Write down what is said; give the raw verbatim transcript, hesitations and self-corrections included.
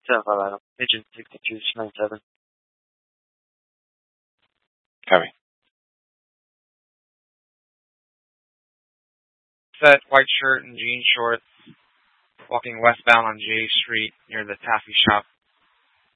seven five Item. Agent sixty-two ninety-seven. Copy. Set, white shirt and jean shorts, walking westbound on J Street near the taffy shop.